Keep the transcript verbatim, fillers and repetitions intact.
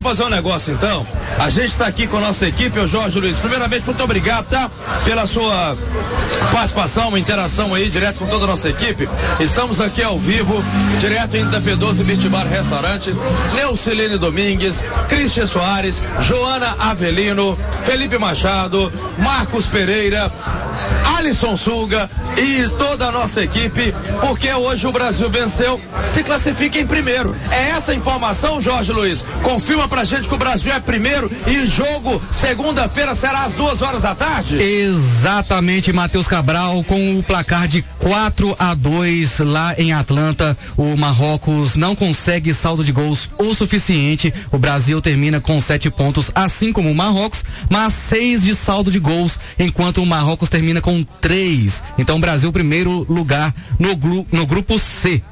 Fazer um negócio então, a gente está aqui com a nossa equipe, o Jorge Luiz. Primeiramente, muito obrigado, tá? Pela sua participação, uma interação aí, direto com toda a nossa equipe. Estamos aqui ao vivo, direto em P doze Beach Bar Restaurante. Neucilene Domingues, Cristian Soares, Joana Avelino, Felipe Machado, Marcos Pereira, Alisson Suga e toda a nossa equipe, porque hoje o Brasil venceu, se classifica em primeiro. É essa informação, Jorge Luiz? Confirma pra gente que o Brasil é primeiro e jogo segunda-feira será às duas horas da tarde? Exatamente, Matheus Cabral, com o placar de quatro a dois lá em Atlanta. O Marrocos não consegue saldo de gols o suficiente. O Brasil termina com sete pontos, assim como o Marrocos, mas seis de saldo de gols, enquanto o Marrocos termina com três. Então o Brasil primeiro lugar no, gru- no grupo C.